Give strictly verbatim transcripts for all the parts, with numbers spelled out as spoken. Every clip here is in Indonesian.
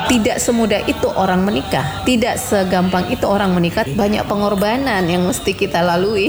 Tidak semudah itu orang menikah, tidak segampang itu orang menikah. Banyak pengorbanan yang mesti kita lalui.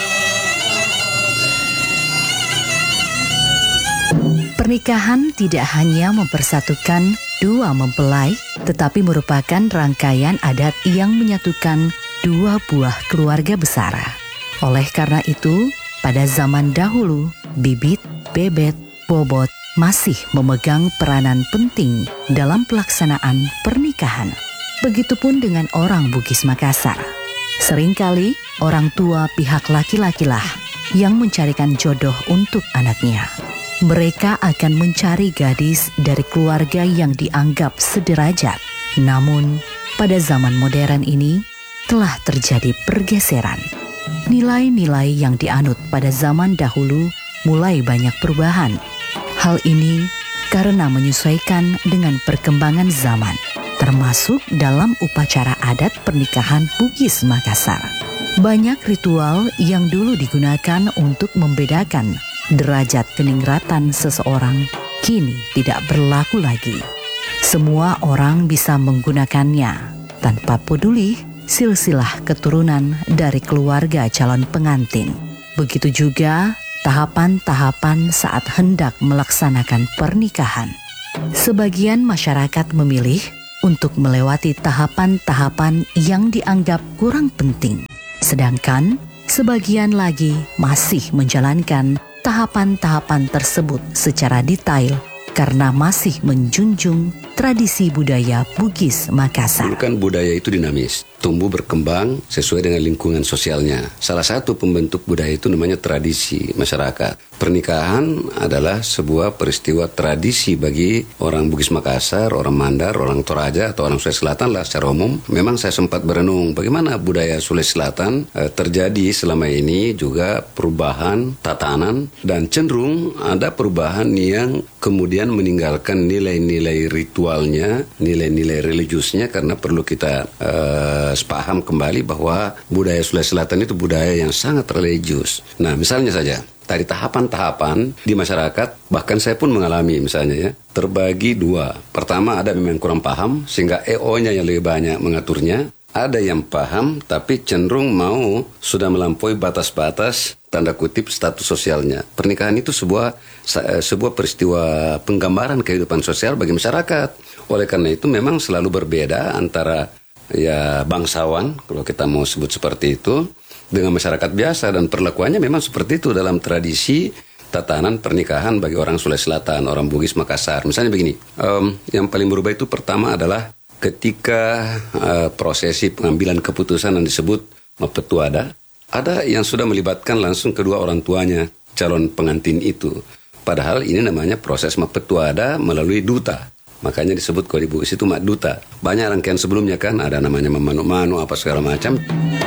Pernikahan tidak hanya mempersatukan dua mempelai, tetapi merupakan rangkaian adat yang menyatukan dua buah keluarga besar. Oleh karena itu, pada zaman dahulu, bibit, bebet, bobot masih memegang peranan penting dalam pelaksanaan pernikahan. Begitupun dengan orang Bugis Makassar. Seringkali orang tua pihak laki-lakilah yang mencarikan jodoh untuk anaknya. Mereka akan mencari gadis dari keluarga yang dianggap sederajat. Namun, pada zaman modern ini telah terjadi pergeseran. Nilai-nilai yang dianut pada zaman dahulu mulai banyak perubahan. Hal ini karena menyesuaikan dengan perkembangan zaman, termasuk dalam upacara adat pernikahan Bugis Makassar. Banyak ritual yang dulu digunakan untuk membedakan derajat keningratan seseorang kini tidak berlaku lagi. Semua orang bisa menggunakannya tanpa peduli silsilah keturunan dari keluarga calon pengantin. Begitu juga tahapan-tahapan saat hendak melaksanakan pernikahan. Sebagian masyarakat memilih untuk melewati tahapan-tahapan yang dianggap kurang penting, sedangkan sebagian lagi masih menjalankan tahapan-tahapan tersebut secara detail karena masih menjunjung tradisi budaya Bugis Makassar. Kan budaya itu dinamis, tumbuh berkembang sesuai dengan lingkungan sosialnya. Salah satu pembentuk budaya itu namanya tradisi masyarakat. Pernikahan adalah sebuah peristiwa tradisi bagi orang Bugis Makassar, orang Mandar, orang Toraja atau orang Sulawesi Selatan lah secara umum. Memang saya sempat berenung bagaimana budaya Sulawesi Selatan eh, terjadi selama ini, juga perubahan tatanan dan cenderung ada perubahan yang kemudian meninggalkan nilai-nilai ritualnya, nilai-nilai religiusnya, karena perlu kita uh, sepaham kembali bahwa budaya Sulawesi Selatan itu budaya yang sangat religius. Nah, misalnya saja dari tahapan-tahapan di masyarakat, bahkan saya pun mengalami misalnya ya, terbagi dua. Pertama, ada memang kurang paham sehingga E O-nya yang lebih banyak mengaturnya. Ada yang paham tapi cenderung mau sudah melampaui batas-batas tanda kutip status sosialnya. Pernikahan itu sebuah sebuah peristiwa penggambaran kehidupan sosial bagi masyarakat. Oleh karena itu memang selalu berbeda antara ya bangsawan, kalau kita mau sebut seperti itu, dengan masyarakat biasa, dan perlakuannya memang seperti itu dalam tradisi tatanan pernikahan bagi orang Sulawesi Selatan, orang Bugis Makassar. Misalnya begini, um, yang paling berubah itu pertama adalah ketika uh, prosesi pengambilan keputusan yang disebut mapetuada, ada yang sudah melibatkan langsung kedua orang tuanya calon pengantin itu. Padahal ini namanya proses mapetuada melalui duta. Makanya disebut kalau di Bugis itu mak duta. Banyak rangkaian sebelumnya kan, ada namanya memanu-manu apa segala macam.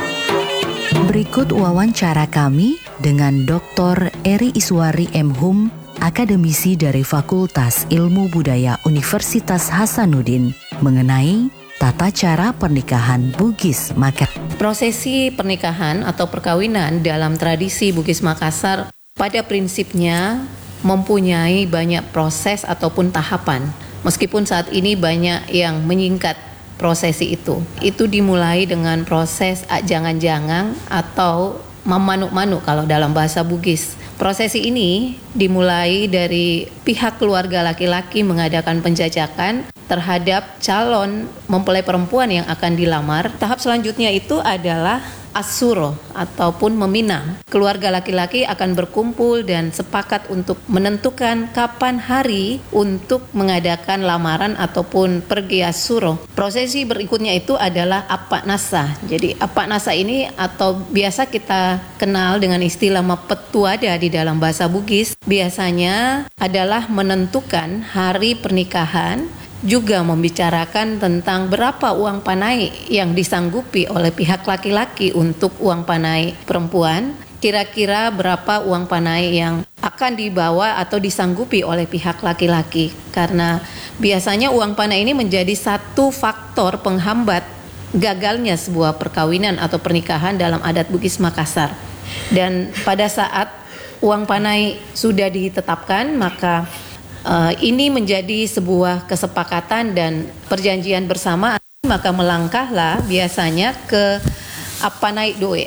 Berikut wawancara kami dengan Doktor Eri Iswari M Hum, akademisi dari Fakultas Ilmu Budaya Universitas Hasanuddin, mengenai tata cara pernikahan Bugis Makassar. Prosesi pernikahan atau perkawinan dalam tradisi Bugis Makassar pada prinsipnya mempunyai banyak proses ataupun tahapan. Meskipun saat ini banyak yang menyingkat prosesi itu. Itu dimulai dengan proses jangan-jangan atau memanuk-manuk kalau dalam bahasa Bugis. Prosesi ini dimulai dari pihak keluarga laki-laki mengadakan penjajakan terhadap calon mempelai perempuan yang akan dilamar. Tahap selanjutnya itu adalah asuro ataupun meminang. Keluarga laki-laki akan berkumpul dan sepakat untuk menentukan kapan hari untuk mengadakan lamaran ataupun pergi asuro. Prosesi berikutnya itu adalah apak nasa. Jadi apak nasa ini atau biasa kita kenal dengan istilah mapetuada di dalam bahasa Bugis, biasanya adalah menentukan hari pernikahan, juga membicarakan tentang berapa uang panai yang disanggupi oleh pihak laki-laki untuk uang panai perempuan, kira-kira berapa uang panai yang akan dibawa atau disanggupi oleh pihak laki-laki. Karena biasanya uang panai ini menjadi satu faktor penghambat gagalnya sebuah perkawinan atau pernikahan dalam adat Bugis Makassar. Dan pada saat uang panai sudah ditetapkan, maka uh, ini menjadi sebuah kesepakatan dan perjanjian bersama, maka melangkahlah biasanya ke apanai doe.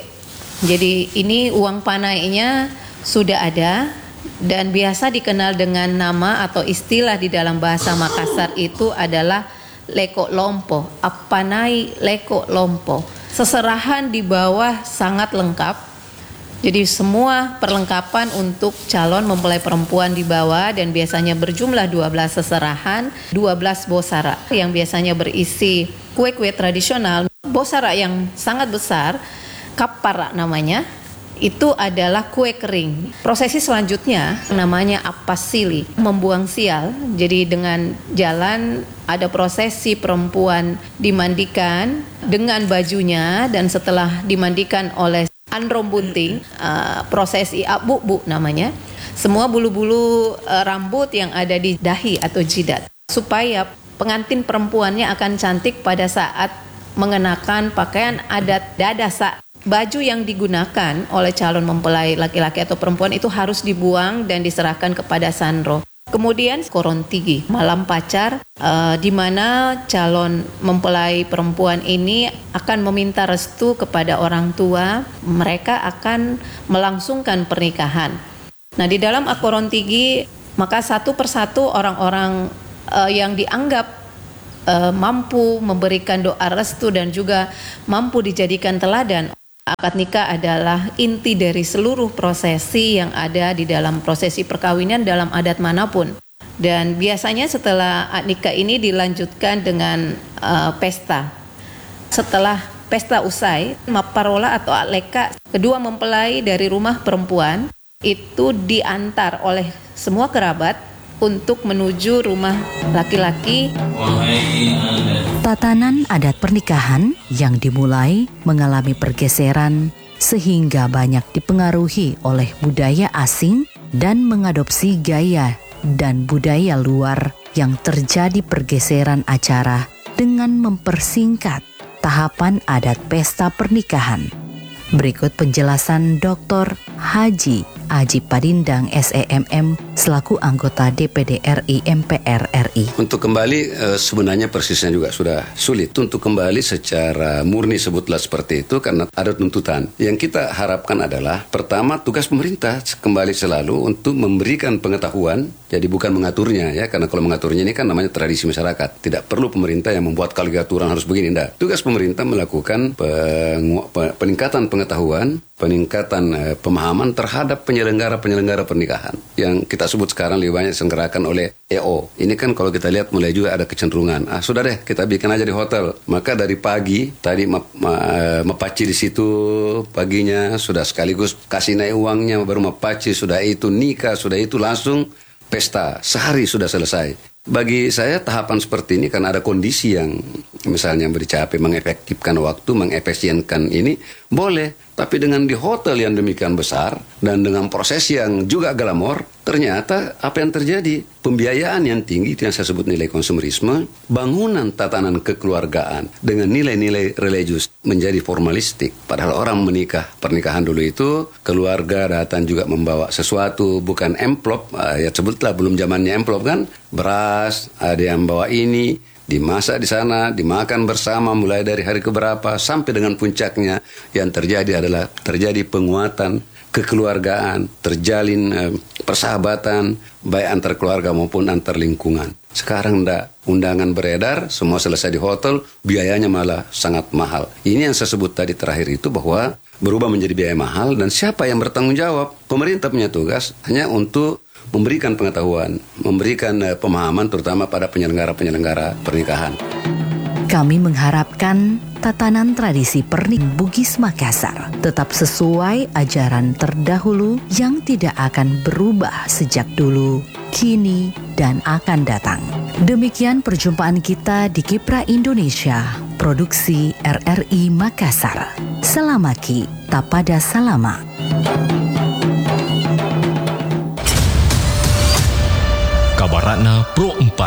Jadi ini uang panainya sudah ada dan biasa dikenal dengan nama atau istilah di dalam bahasa Makassar itu adalah leko lompo, apanai leko lompo. Seserahan di bawah sangat lengkap. Jadi semua perlengkapan untuk calon mempelai perempuan di bawah dan biasanya berjumlah dua belas seserahan, dua belas bosara yang biasanya berisi kue-kue tradisional. Bosara yang sangat besar, kapara namanya, itu adalah kue kering. Prosesi selanjutnya namanya apasili, membuang sial. Jadi dengan jalan ada prosesi perempuan dimandikan dengan bajunya dan setelah dimandikan oleh Androm bunting, uh, prosesi abu-bu namanya. Semua bulu-bulu uh, rambut yang ada di dahi atau jidat. Supaya pengantin perempuannya akan cantik pada saat mengenakan pakaian adat dadasa. Baju yang digunakan oleh calon mempelai laki-laki atau perempuan itu harus dibuang dan diserahkan kepada Sandro. Kemudian korontigi, malam pacar, uh, di mana calon mempelai perempuan ini akan meminta restu kepada orang tua. Mereka akan melangsungkan pernikahan. Nah, di dalam akorontigi, maka satu persatu orang-orang uh, yang dianggap uh, mampu memberikan doa restu dan juga mampu dijadikan teladan. Akad nikah adalah inti dari seluruh prosesi yang ada di dalam prosesi perkawinan dalam adat manapun. Dan biasanya setelah akad nikah ini dilanjutkan dengan uh, pesta. Setelah pesta usai, maparola atau akleka, kedua mempelai dari rumah perempuan itu diantar oleh semua kerabat untuk menuju rumah laki-laki. Tatanan adat pernikahan yang dimulai mengalami pergeseran sehingga banyak dipengaruhi oleh budaya asing dan mengadopsi gaya dan budaya luar yang terjadi pergeseran acara dengan mempersingkat tahapan adat pesta pernikahan. Berikut penjelasan Doktor Haji Aji Padindang S E M M selaku anggota D P D R I M P R R I. Untuk kembali eh, sebenarnya persisnya juga sudah sulit untuk kembali secara murni sebutlah seperti itu karena ada tuntutan. Yang kita harapkan adalah pertama tugas pemerintah kembali selalu untuk memberikan pengetahuan, jadi bukan mengaturnya ya, karena kalau mengaturnya ini kan namanya tradisi masyarakat. Tidak perlu pemerintah yang membuat kali aturan harus begini, enggak. Tugas pemerintah melakukan peng- peningkatan pengetahuan, peningkatan eh, pemahaman terhadap penyelenggara-penyelenggara pernikahan yang kita sebut sekarang lebih banyak diselenggarakan oleh E O. Ini kan kalau kita lihat mulai juga ada kecenderungan. Ah sudah deh kita bikin aja di hotel. Maka dari pagi tadi map, ma, mepaci di situ paginya sudah sekaligus kasih naik uangnya baru mepaci, sudah itu nikah, sudah itu langsung pesta sehari sudah selesai. Bagi saya tahapan seperti ini karena ada kondisi yang misalnya bercapai mengefektifkan waktu, mengefisienkan ini boleh. Tapi dengan di hotel yang demikian besar dan dengan proses yang juga glamor, ternyata apa yang terjadi? Pembiayaan yang tinggi, itu yang saya sebut nilai konsumerisme, bangunan tatanan kekeluargaan dengan nilai-nilai religius menjadi formalistik. Padahal orang menikah, pernikahan dulu itu keluarga datang juga membawa sesuatu, bukan amplop, ya sebutlah belum zamannya amplop kan, beras, ada yang bawa ini, dimasak di sana, dimakan bersama mulai dari hari keberapa sampai dengan puncaknya yang terjadi adalah terjadi penguatan kekeluargaan, terjalin eh, persahabatan baik antar keluarga maupun antar lingkungan. Sekarang enggak, undangan beredar, semua selesai di hotel, biayanya malah sangat mahal. Ini yang saya sebut tadi terakhir itu bahwa berubah menjadi biaya mahal dan siapa yang bertanggung jawab? Pemerintah punya tugas hanya untuk memberikan pengetahuan, memberikan uh, pemahaman terutama pada penyelenggara-penyelenggara pernikahan. Kami mengharapkan tatanan tradisi pernikahan Bugis Makassar tetap sesuai ajaran terdahulu yang tidak akan berubah sejak dulu, kini, dan akan datang. Demikian perjumpaan kita di Kipra Indonesia, produksi R R I Makassar. Salamaki, tapada salama. Kabaratna Pro empat.